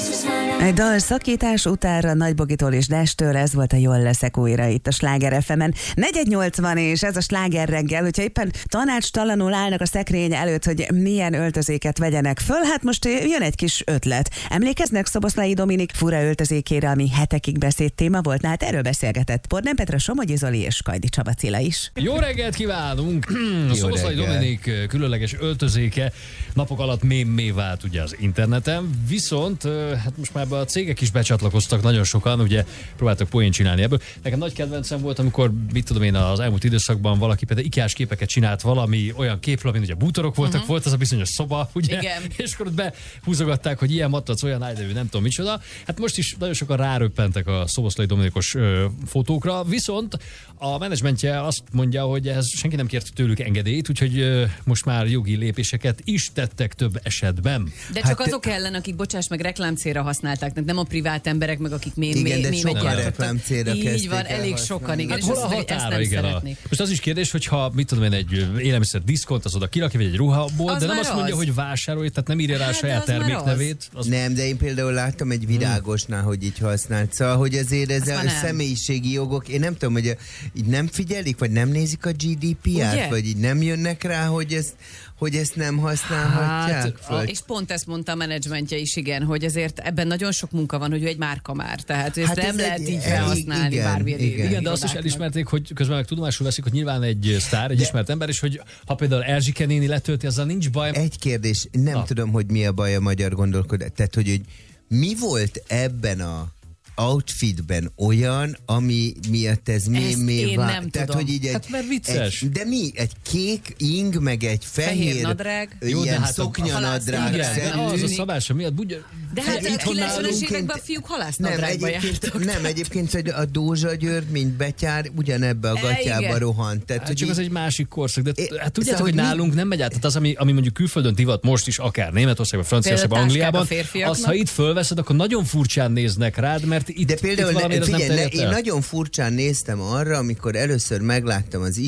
Egy dal szakítás utára Nagy Bogitól és Destől, ez volt a Jól leszek újra itt a Sláger FM-en. 480 és ez a Sláger reggel, hogyha éppen tanácstalanul állnak a szekrény előtt, hogy milyen öltözéket vegyenek föl, hát most jön egy kis ötlet. Emlékeznek Szoboszlai Dominik fura öltözékére, ami hetekig beszéd téma volt? Na hát erről beszélgetett Bornán Petra, Somogyi Zoli és Kajdi Csaba Cilla is. Jó reggelt kívánunk! A Szoboszlai Dominik különleges öltözéke napok alatt mémé vált ugye az interneten, viszont hát most már a cégek is becsatlakoztak, nagyon sokan, ugye próbáltak poént csinálni ebből. Nekem nagy kedvencem volt, amikor, mit tudom én, az elmúlt időszakban valaki például IKEA-s képeket csinált valami olyan képről, mint ugye bútorok voltak, volt az a bizonyos szoba, ugye? Igen. És akkor ott behúzogatták, hogy ilyen matrac, olyan ágydevű, nem tudom micsoda. Hát most is nagyon sokan ráröppentek a Szoboszlai Dominikos fotókra, viszont a menedzsmentje azt mondja, hogy ez senki nem kért tőlük engedélyt, úgyhogy most már jogi lépéseket is tettek több esetben. De csak azok ellen, akik, bocsáss meg, reklámcélra használták, nem a privát emberek, meg akik igen, de sokan reklámcélra kezdték. Így van, elég sokan, igen. Hát hol a határa, igen. Most az is kérdés, hogy ha, mit tudom én, egy élelmiszer diszkont, az oda kirakja, vagy egy ruhából, de nem azt mondja, hogy vásárolj, tehát nem írja rá a saját terméknevét. Nem, de én például láttam egy virágosnál, hogy így használt. Szóval, hogy azért ez a személyiségi jogok, én nem tudom, hogy így nem figyelik, vagy nem nézik a GDPR-t, vagy így nem jönnek rá, hogy ezt nem használhatják föl. És pont ezt mondta a menedzsmentje is, igen, hogy azért ebben nagyon sok munka van, hogy ő egy márka már, tehát ezt nem lehet így felhasználni bármilyen. Igen, de azt is elismerték, hogy közben meg tudomásul veszik, hogy nyilván egy sztár, egy ismert ember, és hogy ha például Erzsike néni letölti, azzal nincs baj. Egy kérdés, nem tudom, hogy mi a baj a magyar gondolkodás, tehát hogy mi volt ebben a outfitben olyan, ami miatt ez mémé vált. Nem tehát, tudom. hogy így hát mert vicces. de mi? Egy kék ing, meg egy fehér nadrág. Jó, de hát szoknyanadrág. Igen, az a szabása miatt. De hát a 90-es években a fiúk halásznadrágba jártak. Nem, egyébként hogy a Dózsa György, mint betyár, ugyanebbe a gatyába rohant. Tehát, hát csak az egy másik korszak, de hát tudjátok, hogy nálunk nem megy át. Tehát az, ami mondjuk külföldön divat most is, akár Németországban, Franciaországban, Angliában, az, ha itt fölveszed, akkor nagyon furcsán néznek rád, mert itt, de például itt figyelj, én nagyon furcsán néztem arra, amikor először megláttam az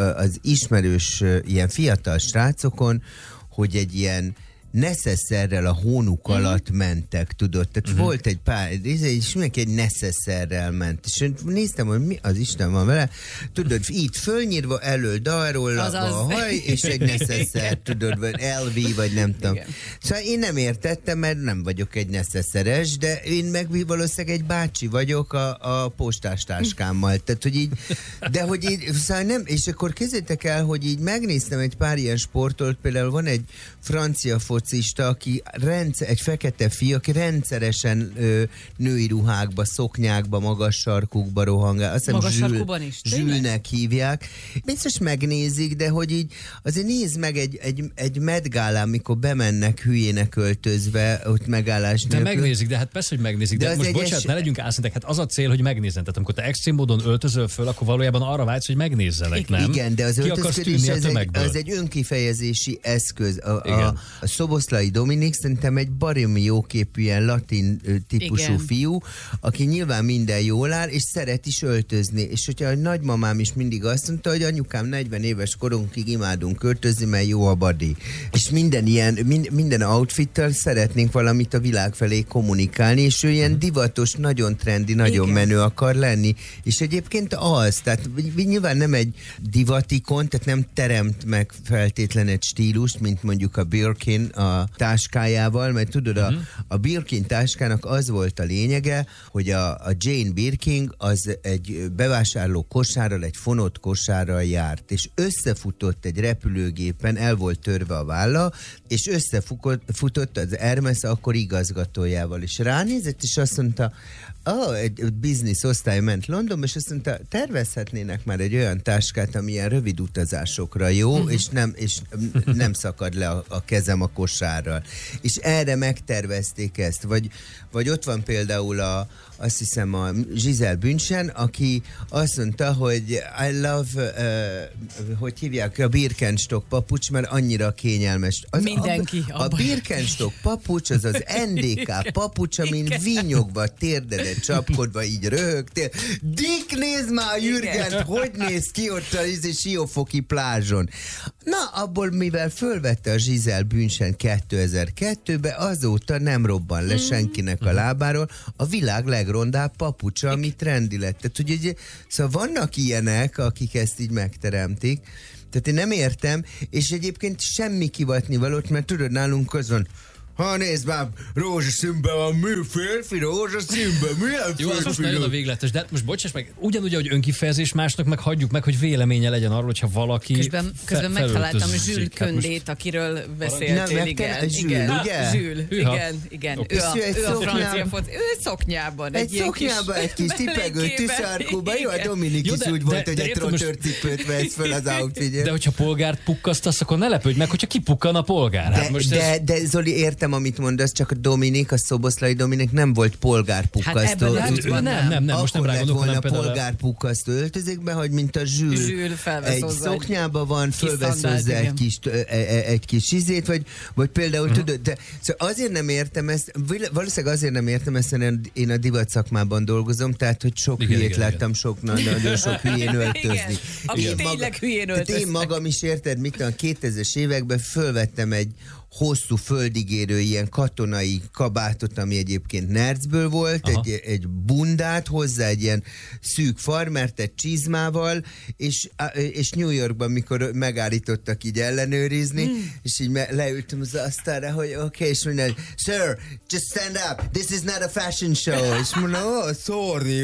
ismerős ilyen fiatal srácokon, hogy egy ilyen neszesszerrel a hónuk alatt mentek, tudod? Tehát volt egy pár, és mindenki egy neszesszerrel ment. És néztem, hogy mi az Isten van vele, tudod, így fölnyírva elől dalról a haj, és egy neszeszer, tudod, vagy LV, vagy nem tudom. Igen. Szóval én nem értettem, mert nem vagyok egy neszesszeres, de én meg valószínűleg egy bácsi vagyok a postástáskámmal. Tehát, hogy így, de hogy így, szóval nem, és akkor kezdjétek el, hogy így megnéztem egy pár ilyen sportot, például van egy francia focista, aki egy fekete fiú, aki rendszeresen női ruhákba, szoknyákba, magas sarkukba rohangál. Azt magas sarkúban is? Zsülnek hívják. Biztos megnézik, de hogy így azért nézd meg egy medgálán, mikor bemennek hülyének öltözve, ott megállás nélkül. De megnézik, de hát persze, hogy megnézik. De most bocsánat, ne legyünk álszintek, hát az a cél, hogy megnézzen. Tehát amikor te extrém módon öltözöl föl, akkor valójában arra vágysz, hogy megnézzelek, nem? Igen, de az öltözködés az egy önkifejezési eszköz. A Szoboszlai Dominik szerintem egy baromi jóképű, ilyen latin típusú fiú, aki nyilván minden jól áll, és szeret is öltözni. És hogyha a nagymamám is mindig azt mondta, hogy anyukám 40 éves korunkig imádunk öltözni, mert jó a body. És minden outfittal szeretnénk valamit a világ felé kommunikálni, és ő ilyen divatos, nagyon trendi, nagyon menő akar lenni. És egyébként az, tehát nyilván nem egy divatikon, tehát nem teremt meg feltétlen egy stílust, mint mondjuk a Birkin a táskájával, mert tudod, a Birkin táskának az volt a lényege, hogy a Jane Birkin az egy bevásárló kosárral, egy fonott kosárral járt, és összefutott egy repülőgépen, el volt törve a válla, és összefutott az Hermes akkor igazgatójával, és ránézett, és azt mondta, egy business osztály ment Londonba, és azt mondta, tervezhetnének már egy olyan táskát, ami ilyen rövid utazásokra jó, és nem szakad le a kezem a kosárral. És erre megtervezték ezt. Vagy ott van például azt hiszem a Giselle Bündchen, aki azt mondta, hogy I love, hogy hívják, a Birkenstock papucs, mert annyira kényelmes. Mindenki. A Birkenstock papucs, az az NDK papucs, amin vinyogva, térdedet csapkodva így röhögtél. Dick, nézd már a Jürgent, hogy néz ki ott a Siófoki plázson. Na, abból mivel fölvette a Giselle Bündchen 2002-ben, azóta nem robban le senkinek a lábáról a világ legrondább papucsa, ami trendi lett. Tehát, ugye, szóval vannak ilyenek, akik ezt így megteremtik. Tehát én nem értem, és egyébként semmi kivatnivalót, mert tudod, nálunk az van, ha nézd már, rózsaszínben van, mi férfi, rózsaszínben, milyen férfi? Jó, az most nagyon a végletes, de most bocsáss meg, ugyanúgy, hogy önkifejezés, másnak meg hagyjuk meg, hogy véleménye legyen arról, hogyha valaki Közben megtaláltam Zsül Köndét, akiről beszéltél, igen. Zsül, ugye? Zsül, igen. Okay. Ő a francia foci. Ő szoknyában. Egy szoknyában, egy kis tipegő tüszárkóban. Jó, a Dominik is úgy volt, hogy egy trottörcipőt vesz föl az outfitjét. De hogyha polgárt pukkasztasz, akkor ne lepődj meg, hogyha kipukkan a polgár. De Zoli, értem, amit mondasz, csak a Dominik, a Szoboszlai Dominik nem volt polgárpukkasztó. Nem, most nem rá gondolok, hanem például polgárpukkasztó öltözékbe, hogy mint a Zsül egy szoknyába van, fölvesz hozzá egy kis izét, vagy például tudod, de szóval azért nem értem ezt, valószínűleg azért nem értem ezt, mert én a divat szakmában dolgozom, tehát, hogy sok hülyét láttam, nagyon sok hülyén öltözni. Aki tényleg hülyén öltöznek. Én magam is érted, mit a 2000-es években fölvettem egy hosszú földigérő ilyen katonai kabátot, ami egyébként nercből volt, egy bundát, hozzá egy ilyen szűk farmert, egy csizmával, és New Yorkban, mikor megállítottak így ellenőrizni, és így leültem az asztalra, hogy oké, és mondja, sir, just stand up, this is not a fashion show, és mondom, sorry,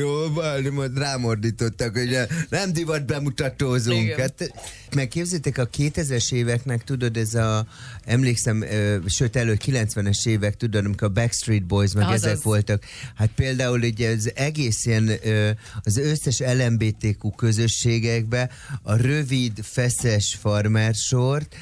rámordítottak, hogy nem divat bemutatózunk. Hát, megképzeljétek, a 2000-es éveknek, tudod, ez emlékszem, sőt elő 90-es évek, tudod, amikor a Backstreet Boys, meg ezek voltak. Hát például ugye az egész ilyen, az összes LMBTQ közösségekben a rövid, feszes farmersort,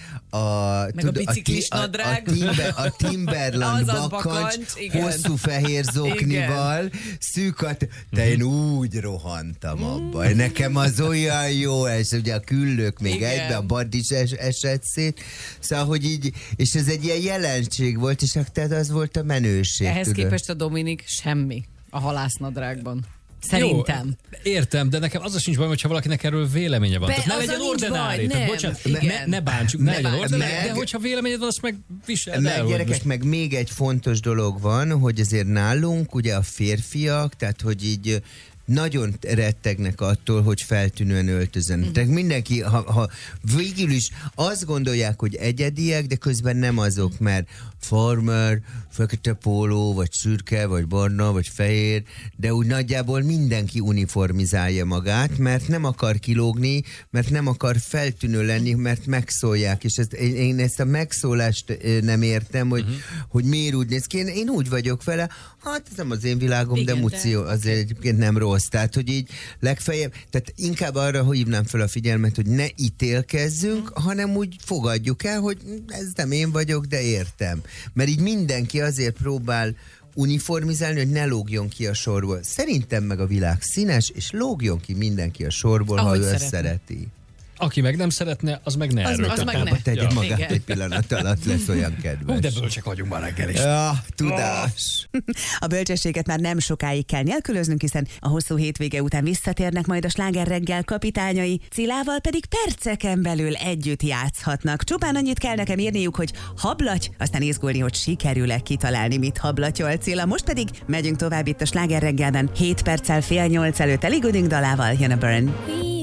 a biciklis nadrág, a Timberland bakancs, hosszú fehér zoknival, szűkat, de én úgy rohantam abba. Nekem az olyan jó, és ugye a küllők még egybe, a bad is esett szét. Szóval, hogy így, és ez egy ilyen jelenség volt, és tehát az volt a menőség. Ehhez képest a Dominik semmi a halásznadrágban. Szerintem. Jó, értem, de nekem az sincs baj, hogyha valakinek erről véleménye van. Tehát ne legyen ordinári. Ne bántsuk, ne legyen ordinári, de hogyha véleményed van, azt meg viseld el. Gyerekek, meg még egy fontos dolog van, hogy azért nálunk ugye a férfiak, tehát hogy így nagyon rettegnek attól, hogy feltűnően öltözön. Tehát mindenki, ha végül is azt gondolják, hogy egyediek, de közben nem azok, mert farmer, fekete póló, vagy szürke, vagy barna, vagy fehér, de úgy nagyjából mindenki uniformizálja magát, mert nem akar kilógni, mert nem akar feltűnő lenni, mert megszólják. És én ezt a megszólást nem értem, hogy miért úgy néz ki. Én úgy vagyok vele, hát ez nem az én világom, igen, de mució, azért egyébként nem rossz. Tehát, hogy így legfeljebb, tehát inkább arra hívnám fel a figyelmet, hogy ne ítélkezzünk, hanem úgy fogadjuk el, hogy ez nem én vagyok, de értem. Mert így mindenki azért próbál uniformizálni, hogy ne lógjon ki a sorból. Szerintem meg a világ színes, és lógjon ki mindenki a sorból, ahogy ha ő ezt szereti. Aki meg nem szeretne, az meg ne erőltetne. Tegye magát egy pillanat alatt, lesz olyan kedves. De bölcsek vagyunk már reggel is. Ja, tudás. A bölcsességet már nem sokáig kell nélkülöznünk, hiszen a hosszú hétvége után visszatérnek majd a Sláger reggel kapitányai, Cilával pedig perceken belül együtt játszhatnak. Csupán annyit kell nekem írniuk, hogy hablaty, aztán izgulni, hogy sikerül-e kitalálni, mit hablatyol Cilla. Most pedig megyünk tovább itt a Sláger reggelben, 7 perccel fél 8 előtt Ellie Goulding dalával, jön a Burn.